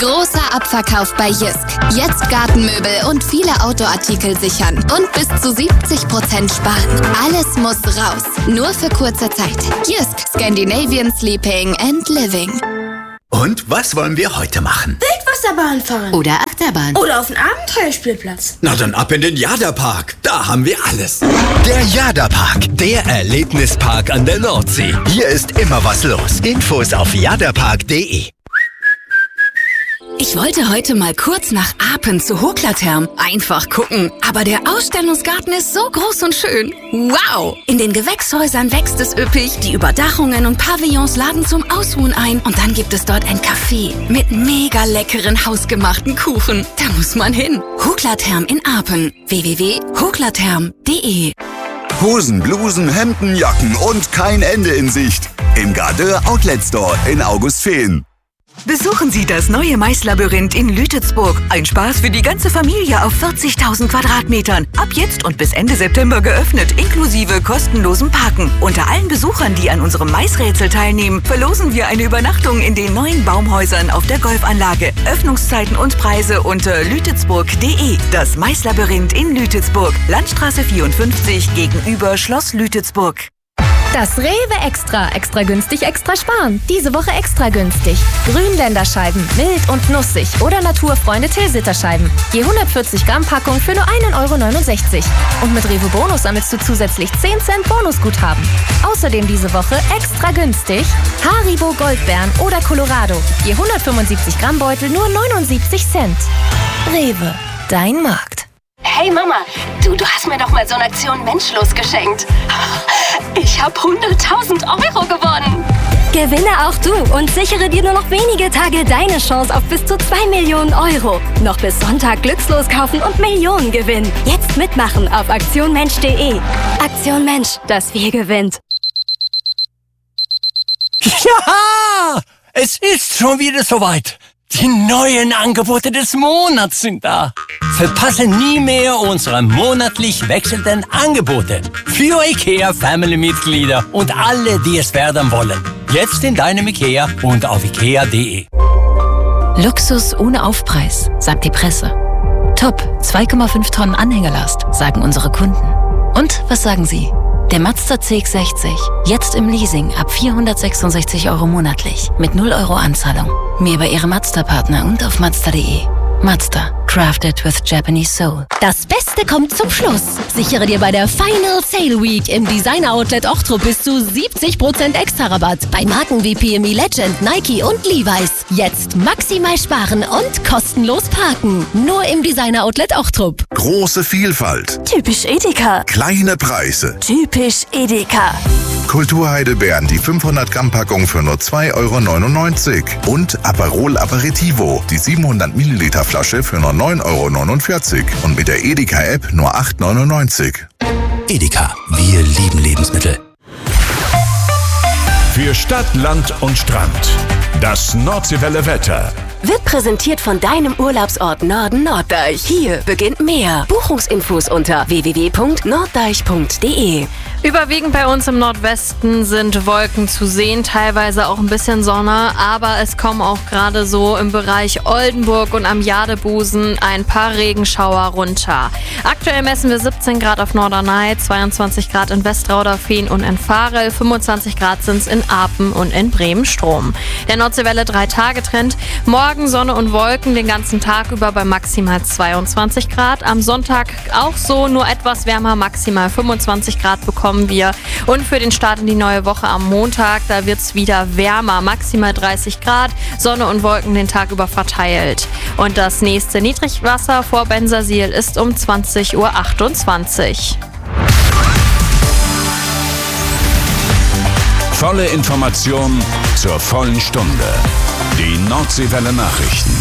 Großer Abverkauf bei Jysk. Jetzt Gartenmöbel und viele Outdoor-Artikel sichern. Und bis zu 70% sparen. Alles muss raus. Nur für kurze Zeit. Jysk. Scandinavian Sleeping and Living. Und was wollen wir heute machen? Wildwasserbahn fahren. Oder Achterbahn. Oder auf den Abenteuerspielplatz. Na dann ab in den Jada-Park. Da haben wir alles. Der Jada-Park, der Erlebnispark an der Nordsee. Hier ist immer was los. Infos auf jadapark.de. Ich wollte heute mal kurz nach Apen zu Hoklatherm. Einfach gucken. Aber der Ausstellungsgarten ist so groß und schön. Wow! In den Gewächshäusern wächst es üppig. Die Überdachungen und Pavillons laden zum Ausruhen ein. Und dann gibt es dort ein Café mit mega leckeren hausgemachten Kuchen. Da muss man hin. Hoklatherm in Apen. www.hoklatherm.de. Hosen, Blusen, Hemden, Jacken und kein Ende in Sicht. Im Gardeur Outlet Store in Augustfehn. Besuchen Sie das neue Maislabyrinth in Lütetsburg. Ein Spaß für die ganze Familie auf 40.000 Quadratmetern. Ab jetzt und bis Ende September geöffnet, inklusive kostenlosem Parken. Unter allen Besuchern, die an unserem Maisrätsel teilnehmen, verlosen wir eine Übernachtung in den neuen Baumhäusern auf der Golfanlage. Öffnungszeiten und Preise unter lütetsburg.de. Das Maislabyrinth in Lütetsburg. Landstraße 54 gegenüber Schloss Lütetsburg. Das Rewe Extra. Extra günstig, extra sparen. Diese Woche extra günstig. Grünländerscheiben, mild und nussig oder Naturfreunde Tilsiterscheiben. Je 140 Gramm Packung für nur 1,69 €. Und mit Rewe Bonus sammelst du zusätzlich 10 Cent Bonusguthaben. Außerdem diese Woche extra günstig Haribo Goldbeeren oder Colorado. Je 175 Gramm Beutel nur 79 Cent. Rewe, dein Markt. Hey Mama, du hast mir doch mal so eine Aktion Menschlos geschenkt. Ich habe 100.000 € gewonnen. Gewinne auch du und sichere dir nur noch wenige Tage deine Chance auf bis zu 2 Millionen €. Noch bis Sonntag glückslos kaufen und Millionen gewinnen. Jetzt mitmachen auf aktionmensch.de. Aktion Mensch, das Wir gewinnt. Ja, es ist schon wieder soweit. Die neuen Angebote des Monats sind da. Verpasse nie mehr unsere monatlich wechselnden Angebote. Für IKEA-Family-Mitglieder und alle, die es werden wollen. Jetzt in deinem IKEA und auf ikea.de. Luxus ohne Aufpreis, sagt die Presse. Top, 2,5 Tonnen Anhängerlast, sagen unsere Kunden. Und was sagen Sie? Der Mazda CX-60, jetzt im Leasing ab 466 € monatlich, mit 0 € Anzahlung. Mehr bei Ihrem Mazda-Partner und auf Mazda.de. Mazda, crafted with Japanese soul. Das Beste kommt zum Schluss. Sichere dir bei der Final Sale Week im Designer Outlet Ochtrup bis zu 70% Extra-Rabatt bei Marken wie PME Legend, Nike und Levi's. Jetzt maximal sparen und kostenlos parken. Nur im Designer Outlet Ochtrup. Große Vielfalt. Typisch Edeka. Kleine Preise. Typisch Edeka. Kulturheidelbeeren, die 500 Gramm Packung für nur 2,99 € und Aperol Aperitivo, die 700 Milliliter Flasche für nur 9,49 € und mit der Edeka-App nur 8,99 €. Edeka, wir lieben Lebensmittel. Für Stadt, Land und Strand. Das Nordseewelle Wetter. Wird präsentiert von deinem Urlaubsort Norden Norddeich. Hier beginnt mehr. Buchungsinfos unter www.norddeich.de. Überwiegend bei uns im Nordwesten sind Wolken zu sehen, teilweise auch ein bisschen Sonne, aber es kommen auch gerade so im Bereich Oldenburg und am Jadebusen ein paar Regenschauer runter. Aktuell messen wir 17 Grad auf Norderney, 22 Grad in Westrauderfehn und in Varel, 25 Grad sind es in Apen und in Bremen-Strom. Der Nordseewelle 3-Tage-Trend. Morgen Sonne und Wolken den ganzen Tag über bei maximal 22 Grad. Am Sonntag auch so, nur etwas wärmer, maximal 25 Grad bekommen wir. Und für den Start in die neue Woche am Montag, da wird es wieder wärmer, maximal 30 Grad, Sonne und Wolken den Tag über verteilt. Und das nächste Niedrigwasser vor Bensersiel ist um 20:28 Uhr. Volle Information zur vollen Stunde. Die Nordseewelle Nachrichten.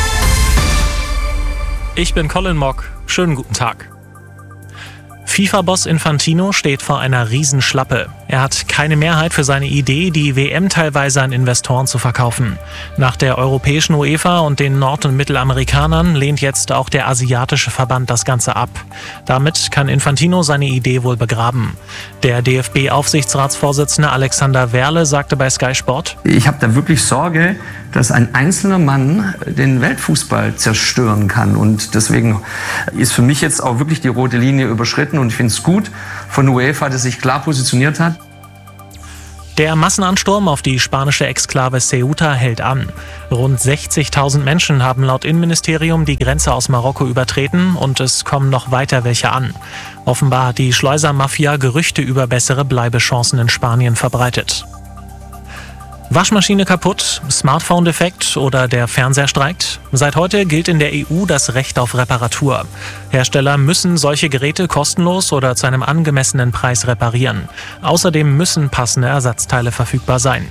Ich bin Colin Mock. Schönen guten Tag. FIFA-Boss Infantino steht vor einer Riesenschlappe. Er hat keine Mehrheit für seine Idee, die WM teilweise an Investoren zu verkaufen. Nach der europäischen UEFA und den Nord- und Mittelamerikanern lehnt jetzt auch der asiatische Verband das Ganze ab. Damit kann Infantino seine Idee wohl begraben. Der DFB-Aufsichtsratsvorsitzende Alexander Werle sagte bei Sky Sport: Ich habe da wirklich Sorge, dass ein einzelner Mann den Weltfußball zerstören kann. Und deswegen ist für mich jetzt auch wirklich die rote Linie überschritten. Und ich finde es gut von UEFA, dass sich klar positioniert hat. Der Massenansturm auf die spanische Exklave Ceuta hält an. Rund 60.000 Menschen haben laut Innenministerium die Grenze aus Marokko übertreten und es kommen noch weiter welche an. Offenbar hat die Schleusermafia Gerüchte über bessere Bleibechancen in Spanien verbreitet. Waschmaschine kaputt, Smartphone defekt oder der Fernseher streikt? Seit heute gilt in der EU das Recht auf Reparatur. Hersteller müssen solche Geräte kostenlos oder zu einem angemessenen Preis reparieren. Außerdem müssen passende Ersatzteile verfügbar sein.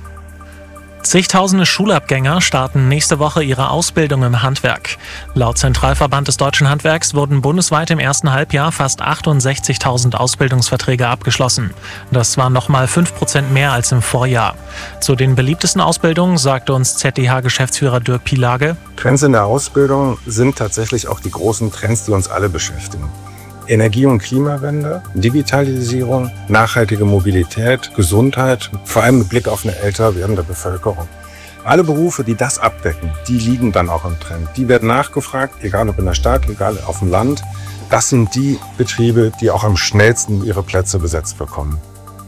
Zigtausende Schulabgänger starten nächste Woche ihre Ausbildung im Handwerk. Laut Zentralverband des Deutschen Handwerks wurden bundesweit im ersten Halbjahr fast 68.000 Ausbildungsverträge abgeschlossen. Das waren nochmal 5% mehr als im Vorjahr. Zu den beliebtesten Ausbildungen sagte uns ZDH-Geschäftsführer Dirk Pielage: Trends in der Ausbildung sind tatsächlich auch die großen Trends, die uns alle beschäftigen. Energie- und Klimawende, Digitalisierung, nachhaltige Mobilität, Gesundheit, vor allem mit Blick auf eine älter werdende Bevölkerung. Alle Berufe, die das abdecken, die liegen dann auch im Trend. Die werden nachgefragt, egal ob in der Stadt, egal auf dem Land. Das sind die Betriebe, die auch am schnellsten ihre Plätze besetzt bekommen.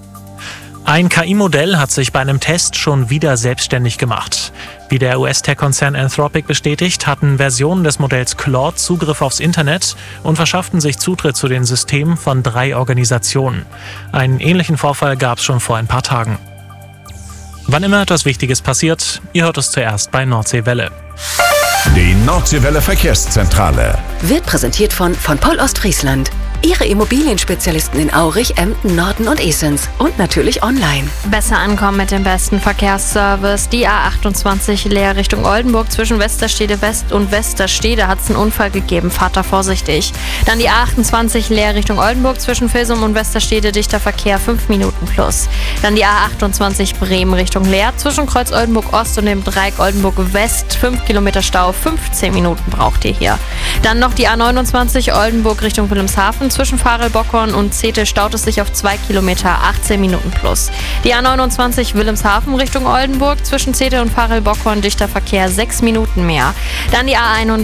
Ein KI-Modell hat sich bei einem Test schon wieder selbstständig gemacht. Wie der US-Tech-Konzern Anthropic bestätigt, hatten Versionen des Modells Claude Zugriff aufs Internet und verschafften sich Zutritt zu den Systemen von 3 Organisationen. Einen ähnlichen Vorfall gab es schon vor ein paar Tagen. Wann immer etwas Wichtiges passiert, ihr hört es zuerst bei Nordseewelle. Die Nordseewelle Verkehrszentrale Wird präsentiert von Pol Ostfriesland. Ihre Immobilienspezialisten in Aurich, Emden, Norden und Esens. Und natürlich online. Besser ankommen mit dem besten Verkehrsservice. Die A28 leer Richtung Oldenburg zwischen Westerstede West und Westerstede hat es einen Unfall gegeben. Fahrt da vorsichtig. Dann die A28 leer Richtung Oldenburg zwischen Vilsum und Westerstede. Dichter Verkehr 5 Minuten plus. Dann die A28 Bremen Richtung Leer zwischen Kreuz Oldenburg Ost und dem Dreieck Oldenburg West. 5 Kilometer Stau, 15 Minuten braucht ihr hier. Dann noch die A29 Oldenburg Richtung Wilhelmshaven. Zwischen Farel-Bockhorn und Zetel staut es sich auf 2 Kilometer, 18 Minuten plus. Die A29 Wilhelmshaven Richtung Oldenburg, zwischen Zetel und Farel-Bockhorn dichter Verkehr, 6 Minuten mehr. Dann die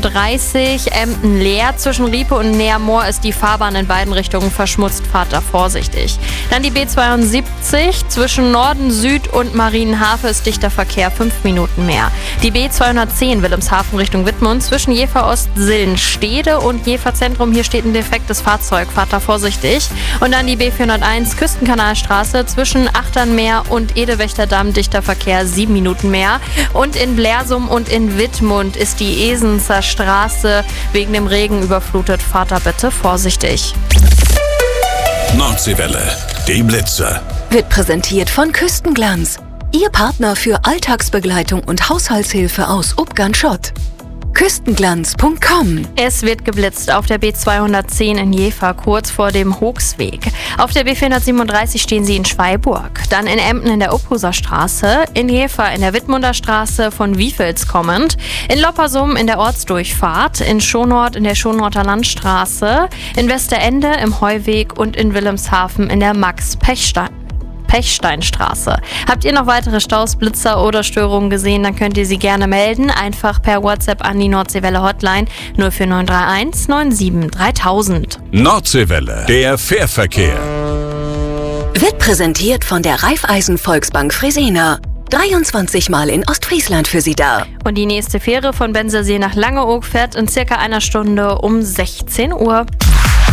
A31 Emden leer, zwischen Riepe und Neermoor ist die Fahrbahn in beiden Richtungen verschmutzt, fahrt da vorsichtig. Dann die B72 zwischen Norden, Süd und Marienhafe ist dichter Verkehr, 5 Minuten mehr. Die B210 Wilhelmshaven Richtung Wittmund, zwischen Jever Ost, Sillenstede und Jever Zentrum, hier steht ein defektes Fahrzeug. Fahrt da vorsichtig. Und dann die B401 Küstenkanalstraße zwischen Achternmeer und Edewächterdamm, dichter Verkehr, 7 Minuten mehr. Und in Blersum und in Wittmund ist die Esenser Straße wegen dem Regen überflutet. Fahrt da bitte vorsichtig. Nordseewelle, die Blitze. Wird präsentiert von Küstenglanz. Ihr Partner für Alltagsbegleitung und Haushaltshilfe aus Ubgern-Schott. Küstenglanz.com. Es wird geblitzt auf der B210 in Jever, kurz vor dem Hochsweg. Auf der B437 stehen sie in Schweiburg. Dann in Emden in der Uphuser Straße, in Jever in der Wittmunder Straße von Wiefels kommend, in Loppersum in der Ortsdurchfahrt, in Schonort in der Schonorter Landstraße, in Westerende im Heuweg und in Wilhelmshaven in der Pechsteinstraße. Habt ihr noch weitere Staus, Blitzer oder Störungen gesehen, dann könnt ihr sie gerne melden. Einfach per WhatsApp an die Nordseewelle Hotline 04931 97 3000. Nordseewelle, der Fährverkehr. Wird präsentiert von der Raiffeisen Volksbank Fresena. 23 Mal in Ostfriesland für Sie da. Und die nächste Fähre von Bensersee nach Langeoog fährt in circa einer Stunde um 16 Uhr.